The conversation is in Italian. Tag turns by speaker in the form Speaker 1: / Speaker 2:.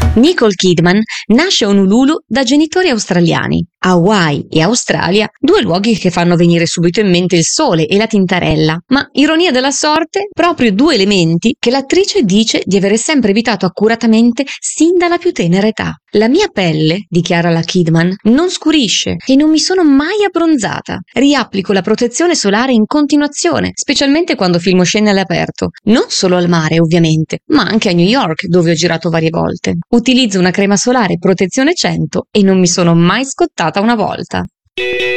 Speaker 1: Nicole Kidman nasce a Honolulu da genitori australiani. Hawaii e Australia, due luoghi che fanno venire subito in mente il sole e la tintarella, ma ironia della sorte, proprio due elementi che l'attrice dice di avere sempre evitato accuratamente sin dalla più tenera età. La mia pelle, dichiara la Kidman, non scurisce e non mi sono mai abbronzata. Riapplico la protezione solare in continuazione, specialmente quando filmo scene all'aperto. Non solo al mare, ovviamente, ma anche a New York, dove ho girato varie volte. Utilizzo una crema solare protezione 100 e non mi sono mai scottata una volta.